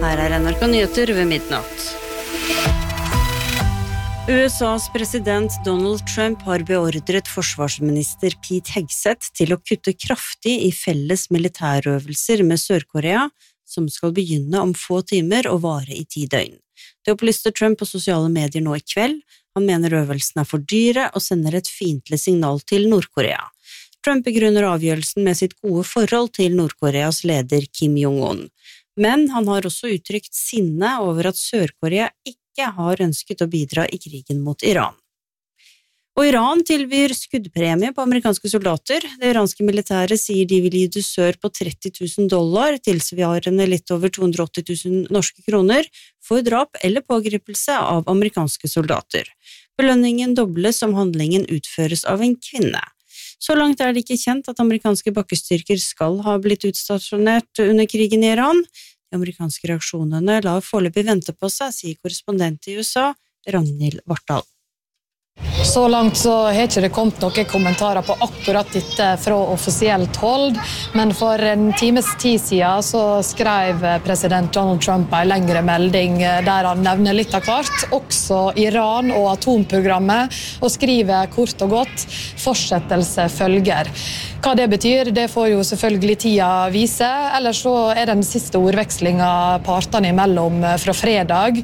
Her NRK Nyheter ved midnatt. USAs president Donald Trump har beordret forsvarsminister Pete Hegseth til å kutte kraftig i felles militærøvelser med Sør-Korea, som skal begynne om få timer og vare i 10 døgn. Det opplyste Trump på sosiale medier nå i kveld. Han mener øvelsen for dyre og sender et fiendtlig signal til Nord-Korea. Trump begrunner avgjørelsen med sitt gode forhold til Nord-Koreas leder Kim Jong-un. Men han har også uttrykt sinne over at Sør-Korea ikke har ønsket å bidra i krigen mot Iran. Og Iran tilbyr skuddpremie på amerikanske soldater. Det iranske militæret sier de vil gi dusør på $30,000, tilsvarende litt over 280,000 norske kroner, for drap eller pågripelse av amerikanske soldater. Belønningen dobles om handlingen utføres av en kvinne. Så langt er det ikke kjent at amerikanske bakkestyrker skal ha blitt utstasjonert under krigen i Iran. De amerikanske reaksjonene lar foreløpig vente på seg, sier korrespondent i USA, Ragnhild Vartdal. Så langt så har ikke det kommet noen kommentarer på akkurat dette fra offisielt hold, men for en times tid siden så skrev president Donald Trump en lengre melding der han nevner litt av hvert, også Iran og atomprogrammet, og skriver kort og godt fortsettelse følger. Hva det betyr, det får jo selvfølgelig tida vise, ellers så er den siste ordvekslingen partene imellom fra fredag.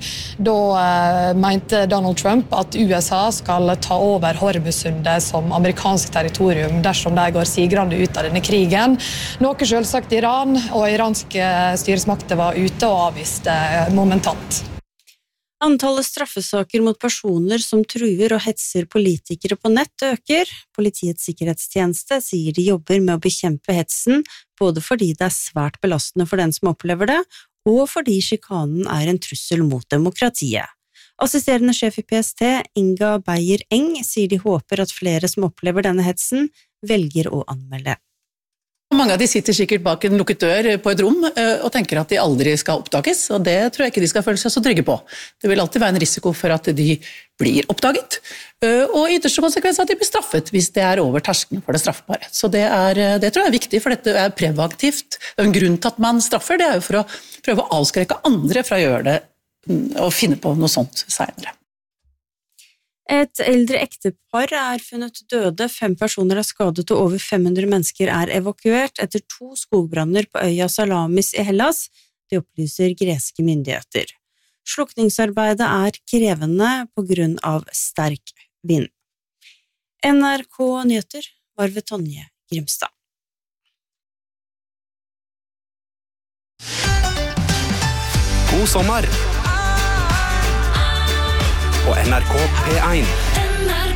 Da mente Donald Trump at USA skal ta over Hormuzsundet som amerikansk territorium dersom de går sigrende ut av denne krigen. Noe selvsagt Iran og iranske styresmakter var ute og avviste momentant. Antallet straffesaker mot personer som truer og hetser politikere på nett øker. Politiets sikkerhetstjeneste sier de jobber med å bekjempe hetsen, både fordi det er svært belastende for den som opplever det, og fordi sjikanen er en trussel mot demokratiet. Assisterende sjef i PST, Inga Beyer-Eng, sier de håper at flere som opplever denne hetsen, velger å anmelde. Mange av de sitter sikkert bak en lukket dør på et rom og tenker at de aldri skal oppdages, og det tror jeg ikke de skal føle seg så trygge på. Det vil alltid være en risiko for at de blir oppdaget, og i ytterste konsekvens at de blir straffet hvis det er over terskelen for det straffbare. Så det tror jeg er viktig, for dette er preventivt. En grunn til at man straffer, det er jo for å prøve å avskrekke andre fra å gjøre det og finne på noe sånt senere. Et eldre ektepar er funnet døde, 5 personer er skadet og over 500 mennesker er evakuert etter 2 skogbranner på øya Salamis i Hellas, det opplyser greske myndigheter. Slukningsarbeidet er krevende på grunn av sterk vind. NRK Nyheter var ved Tonje Grimstad. God sommer! På NRK P1.